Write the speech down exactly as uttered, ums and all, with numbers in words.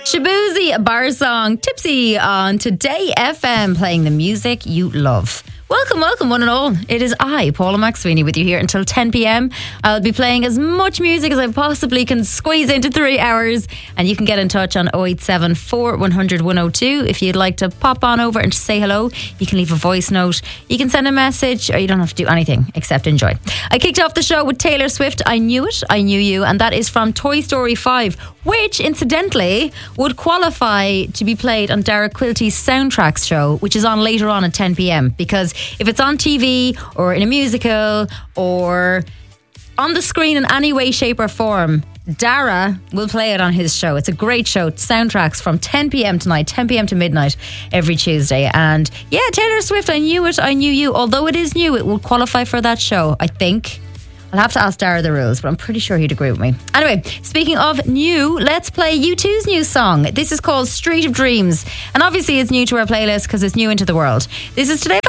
Shabuzi, a bar song, Tipsy on Today F M, playing the music you love. Welcome, welcome, one and all. It is I, Paula McSweeney, with you here until ten p.m. I'll be playing as much music as I possibly can squeeze into three hours. And you can get in touch on oh eight seven, four one hundred, one oh two. If you'd like to pop on over and say hello, you can leave a voice note, you can send a message, or you don't have to do anything except enjoy. I kicked off the show with Taylor Swift, I Knew It, I Knew You, and that is from Toy Story five, which, incidentally, would qualify to be played on Dara Quilty's Soundtracks show, which is on later on at ten p.m. Because if it's on T V or in a musical or on the screen in any way, shape or form, Dara will play it on his show. It's a great show. Soundtracks from ten p.m. tonight, ten p.m. to midnight every Tuesday. And yeah, Taylor Swift, I Knew It, I Knew You. Although it is new, it will qualify for that show, I think. I'll have to ask Dara the rules, but I'm pretty sure he'd agree with me. Anyway, speaking of new, let's play U two's new song. This is called Street of Dreams. And obviously it's new to our playlist because it's new into the world. This is today.